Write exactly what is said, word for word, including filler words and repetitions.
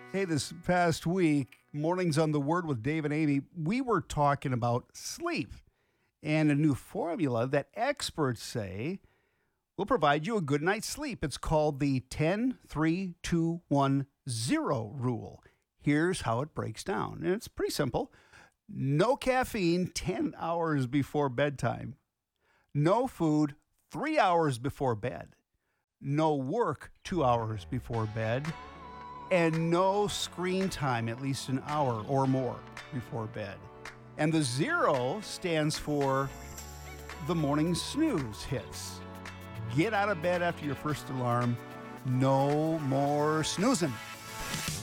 Hey, this past week, Mornings on the Word with Dave and Amy, we were talking about sleep and a new formula that experts say will provide you a good night's sleep. It's called the ten three two one zero rule. Here's how it breaks down. And it's pretty simple. No caffeine ten hours before bedtime. No food three hours before bed. No work two hours before bed. And no screen time at least an hour or more before bed. And the zero stands for the morning snooze hits. Get out of bed after your first alarm. No more snoozing.